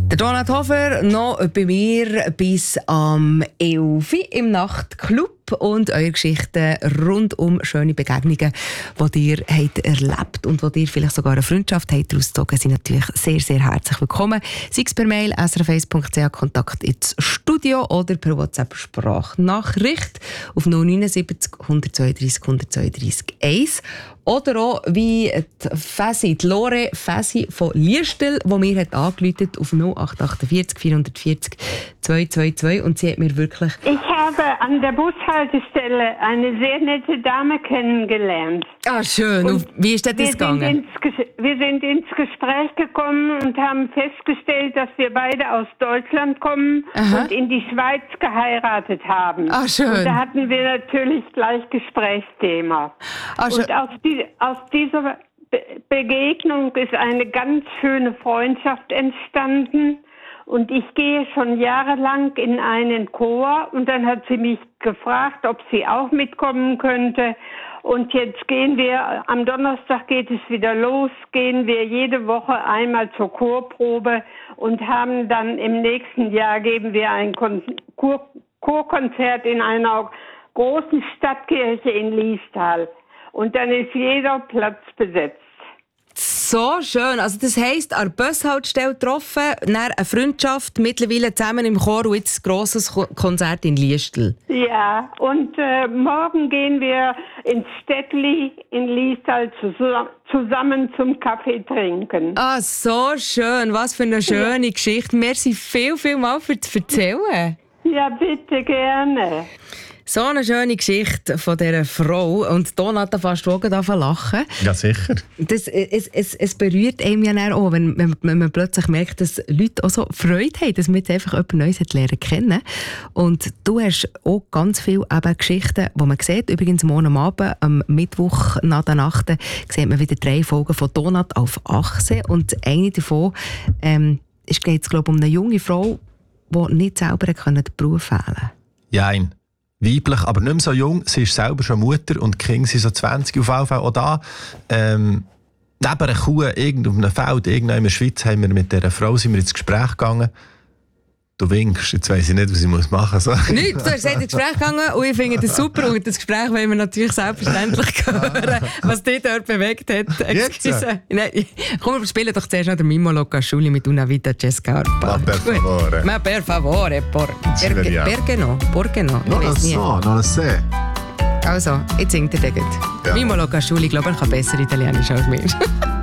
Der Donat Hofer noch bei mir bis am 11 Uhr im Nachtclub und eure Geschichten rund um schöne Begegnungen, die ihr habt erlebt und wo ihr vielleicht sogar eine Freundschaft habt ausgezogen, sind natürlich sehr, sehr herzlich willkommen. Sei es per Mail, srf1.ch, Kontakt ins Studio oder per WhatsApp-Sprachnachricht auf 079 132 132 1. Oder auch wie die Lore Fäsi von Liestel, die mir hat angerufen auf 0848 440 222 und sie hat mir wirklich... Ich habe an der Bushaltestelle eine sehr nette Dame kennengelernt. Ah, schön. Und wie ist das gegangen? Wir sind ins Gespräch gekommen und haben festgestellt, dass wir beide aus Deutschland kommen und in die Schweiz geheiratet haben. Ah, schön. Und da hatten wir natürlich gleich Gesprächsthema. Ah, schön. Und aus dieser Begegnung ist eine ganz schöne Freundschaft entstanden. Und ich gehe schon jahrelang in einen Chor und dann hat sie mich gefragt, ob sie auch mitkommen könnte. Und jetzt am Donnerstag geht es wieder los, gehen wir jede Woche einmal zur Chorprobe und haben dann im nächsten Jahr geben wir ein Chorkonzert in einer großen Stadtkirche in Liestal. Und dann ist jeder Platz besetzt. So schön. Also das heisst, an der Bushaltestelle getroffen, dann eine Freundschaft, mittlerweile zusammen im Chor und jetzt ein grosses Konzert in Liestal. Ja, und morgen gehen wir ins Städtli in Liestal zusammen zum Kaffee trinken. Ah, so schön. Was für eine schöne Geschichte. Merci viel mal für das Erzählen. Ja, bitte, gerne. So eine schöne Geschichte von dieser Frau. Und Donat fast lachen. Ja, sicher. Es berührt einem ja auch, wenn man plötzlich merkt, dass Leute auch so Freude haben, dass man jetzt einfach jemand Neues lernen kennen. Und du hast auch ganz viele Geschichten, die man sieht. Übrigens morgen Abend, am Mittwoch nach der Nacht, sieht man wieder 3 Folgen von Donat auf Achse. Und eine davon geht es, glaube ich, um eine junge Frau, die nicht selber den Beruf wählen konnte. Jein. Weiblich, aber nicht mehr so jung. Sie ist selber schon Mutter und die Kinder sind so 20. Auf jeden Fall auch da. Neben einer Kuh, auf einem Feld, irgendwo in der Schweiz, sind wir mit dieser Frau ins Gespräch gegangen. Du winkst, jetzt weiss ich nicht, was ich machen muss. Nicht, du hast ins Gespräch gegangen und ich finde das super. Und das Gespräch wollen wir natürlich selbstverständlich hören, was dich dort bewegt hat. Nein, komm, wir spielen doch zuerst noch den Mimo Locasciuli mit Una Vita C'è Scarpa. Ma per favore. Perché no? Non lo so. Also, jetzt singt er den. Ja. Mimo Locasciuli, glaube ich, kann besser Italienisch als mir.